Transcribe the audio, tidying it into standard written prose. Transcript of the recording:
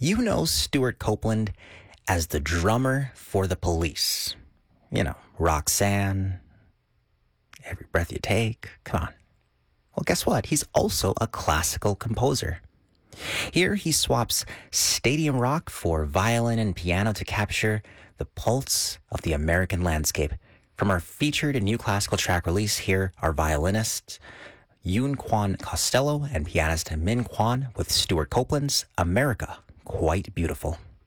You know Stuart Copeland as the drummer for The Police. You know, Roxanne, Every Breath You Take. Come on. Well, guess what? He's also a classical composer. Here he swaps stadium rock for violin and piano to capture the pulse of the American landscape. From our featured and new classical track release, here are violinists Yoon Kwan Costello and pianist Min Kwan with Stuart Copeland's America Quite Beautiful.